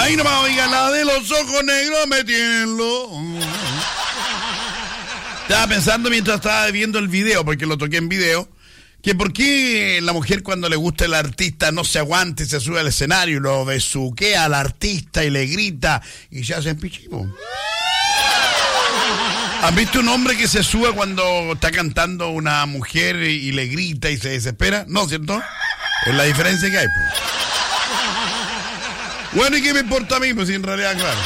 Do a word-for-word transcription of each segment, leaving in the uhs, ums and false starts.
Ahí nomás, oiga, la de los ojos negros me tienen loco. Estaba pensando mientras estaba viendo el video, porque lo toqué en video, que por qué la mujer cuando le gusta el artista no se aguanta y se sube al escenario y lo besuquea al artista y le grita y se hace pichipo. ¿Han visto un hombre que se sube cuando está cantando una mujer y le grita y se desespera? No, ¿cierto? Es la diferencia que hay, pues. Bueno, ¿y qué me importa a mí? Pues en realidad, claro.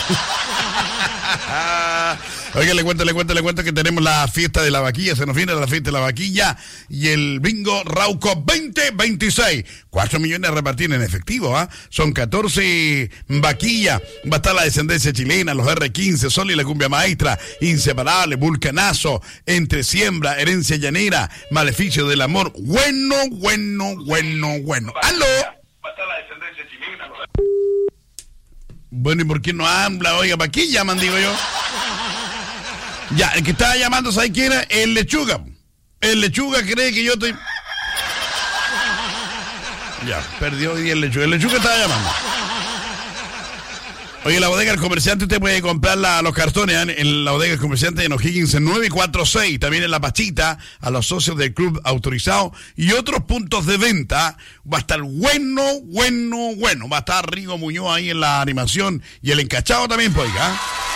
Oiga, le cuento, le cuento, le cuento que tenemos la fiesta de la vaquilla, se nos viene la fiesta de la vaquilla y el bingo Rauco veinte veintiséis. Cuatro millones a repartir en efectivo, ¿ah? ¿eh? Son catorce vaquillas. Va a estar la descendencia chilena, los erre quince, Sol y la cumbia maestra, Inseparable, Vulcanazo, Entre Siembra, Herencia Llanera, Maleficio del Amor. Bueno, bueno, bueno, bueno. ¡Aló! Va a estar la descendencia chilena. Bueno, ¿y por qué no habla? Oiga, ¿para qué llaman, digo yo? Ya, el que estaba llamando, ¿sabes quién era? El Lechuga. El Lechuga cree que yo estoy... Ya, perdió hoy día el Lechuga. El Lechuga estaba llamando. Oye, la bodega del comerciante, usted puede comprar la, los cartones ¿eh? En la bodega del comerciante en O'Higgins en nueve cuatro seis. También en La Pachita, a los socios del club autorizado. Y otros puntos de venta. Va a estar bueno, bueno, bueno. Va a estar Rigo Muñoz ahí en la animación. Y el encachado también, pues, oiga.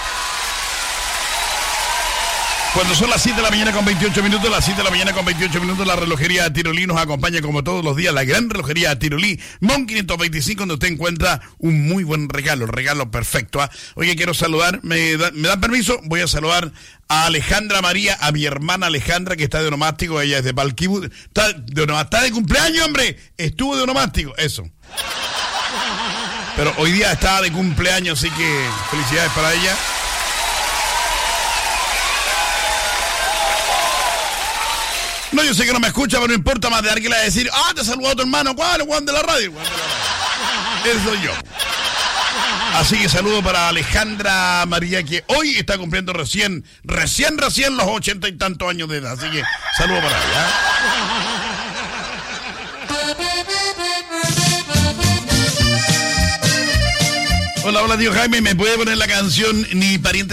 Cuando son las siete de la mañana con veintiocho minutos, las siete de la mañana con veintiocho minutos, la relojería Tirolí nos acompaña como todos los días, la gran relojería Tirolí, Mon quinientos veinticinco, donde usted encuentra un muy buen regalo, el regalo perfecto. ¿eh? Oye, quiero saludar, ¿me, da, ¿me dan permiso? Voy a saludar a Alejandra María, a mi hermana Alejandra, que está de onomástico, ella es de Palquibú, está de, está de cumpleaños, hombre, estuvo de onomástico, eso. Pero hoy día está de cumpleaños, así que felicidades para ella. No, yo sé que no me escucha, pero no importa, más de alguien le va a decir, ah, te saludó a tu hermano, ¿cuál? Juan de la radio. Juan de la radio. Eso soy yo. Así que saludo para Alejandra María, que hoy está cumpliendo recién, recién, recién los ochenta y tantos años de edad. Así que saludo para ella. Hola, hola, tío Jaime, ¿me puede poner la canción Ni Pariente